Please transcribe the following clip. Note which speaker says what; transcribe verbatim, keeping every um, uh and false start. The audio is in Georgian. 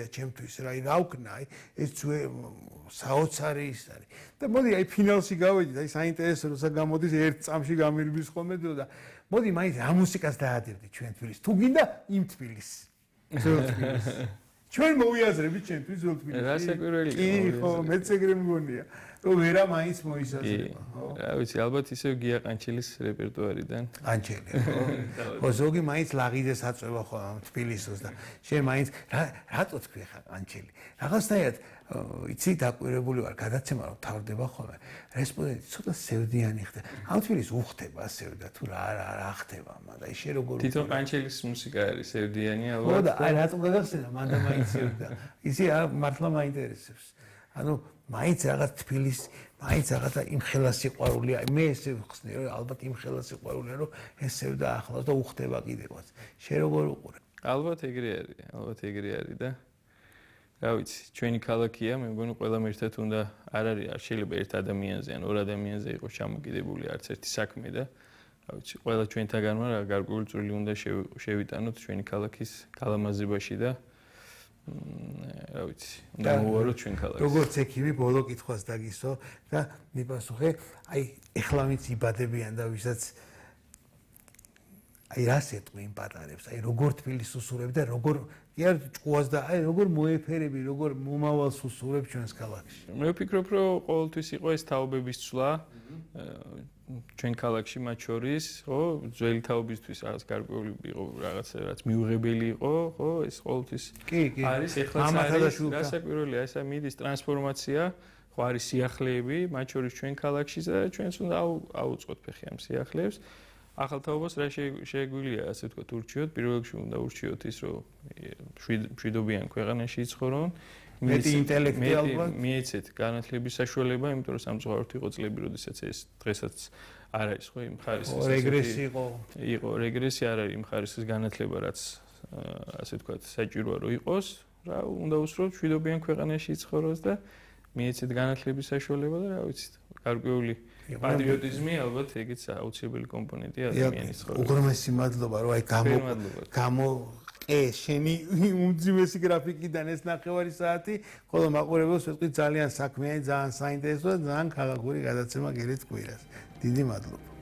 Speaker 1: მარტივია ჩემთვის რა, რა ვქნა, აი ეს საოცარი ის არის. და მოდი აი ფინალში გავედით, აი საინტერესო როცა გამოდის ერთ წამში გამირბის ხოლმე დრო და მოდი მაინც რა მუსიკას დაადევდით ჩვენ თბილისს. თუ გინდა იმ თბილისს. ძველ თბილისს. ჩვენ მოვიაზრებით ჩვენთვის ძველ თბილისს.
Speaker 2: რა საკვირველია.
Speaker 1: კი, ხო, მეც ეგრე მგონია. რომ ვერა მაინც მოისაზრება, ხო?
Speaker 2: რა ვიცი, ალბათ ისევ გია ყანჩელის რეპერტუარიდან.
Speaker 1: ყანჩელი, ხო? ხო, ზოგი მაინც ლაღიდეს აწვევა ხო ამ თბილისს და შენ მაინც რა რატო თქვი ხა ყანჩელი? რაღაცნაირად იცი დაკვირებული ვარ, გადაცემა რომ თავდება ხოლმე. რესპონდენტი ცოტა სევდიანი ხდება. ამ თბილისს უხდება ასევ და თუ რა რა ხდება, მაგრამ აი შე როგორ
Speaker 2: თვითონ ყანჩელის მუსიკა არის სევდიანი ალბათ.
Speaker 1: ხო და აი რატომ გაგახსენა, მანდა მაინც სევდა. ისი მართლა მაინტერესებს. ანუ მაინც რაღაც თბილის, მაინც რაღაცა იმ ხელას სიყვარულია. მე ესე ვხსნი, რომ ალბათ იმ ხელას სიყვარულია, რომ ესევდა ახლავს და უხდება კიდევაც. შე როგორ უყურე?
Speaker 2: ალბათ ეგრე არის, ალბათ ეგრე არის და რა ვიცი, ჩვენი ქალაქია, მე მგონი ყველამ ერთად უნდა არ არის, არ შეიძლება ერთ ადამიანზე ან ორ ადამიანზე იყოს ჩამოკიდებული არც ერთი საქმე და რა ვიცი, ყველა ჩვენთაგანმა რა გარკვეული წვლილი უნდა შევიტანოთ ჩვენი ქალაქის გალამაზებაში და რა ვიცი, უნდა მოვაროთ ჩვენ ქალაქს.
Speaker 1: როგორც ექიმი ბოლო კითხვას დაგისო და მიპასუხე, აი ეხლა ვინც იბადებიან და ვისაც აი რას ეტყვი იმ პატარებს, აი როგორ თბილისს უსურებ და როგორ იარ ჭკუას და აი როგორ მოეფერები, როგორ მომავალს უსურებ ჩვენს ქალაქში.
Speaker 2: მე ვფიქრობ, რომ ყოველთვის იყო ეს თაობების ცვლა ჩვენ ქალაქში მათ შორის, ხო, ძველი თაობისთვის რაღაც გარკვეული იყო რაღაც რაც მიუღებელი იყო, ხო, ეს ყოველთვის არის ეხლაც არის გასაკვირველია, ესა მიდის ტრანსფორმაცია, ხო არის სიახლეები, მათ შორის ჩვენ ქალაქში და ჩვენც უნდა აუწყოთ ფეხი ამ სიახლეებს. ახალ თაობას რა შეგვიძლია ასე ვთქვათ ურჩიოთ, პირველ რიგში უნდა ურჩიოთ ის, რომ მშვიდობიან ქვეყანაში იცხოვრონ,
Speaker 1: მეტი ინტელექტი ალბათ,
Speaker 2: მიეცეთ განათლების საშუალება, იმიტომ რომ სამწუხაროდ იყო წლები, როდესაც ეს დღესაც არ არის ხო იმ ხარისხის
Speaker 1: რეგრესი იყო.
Speaker 2: იყო რეგრესი არ არის იმ ხარისხის განათლება, რაც ასე ვთქვათ საჭიროა რომ იყოს, რა უნდა უსურვოთ მშვიდობიან ქვეყანაში იცხოვროს და მიეცეთ განათლების საშუალება და რა ვიცით, გარკვეული პატრიოტიზმი ალბათ ეგეც აუცილებელი კომპონენტია ადამიანის ცხოვრებაში.
Speaker 1: უღრმესი მადლობა, რომ აი გამო გამო ე შენი უმძიმესი გრაფიკიდან ეს ნახევარი საათი, ხოლო მაყურებელს ვეთქვი ძალიან საქმიანი, ძალიან საინტერესო და ძალიან ქალაქური გადაცემა გელით კვირას. დიდი მადლობა.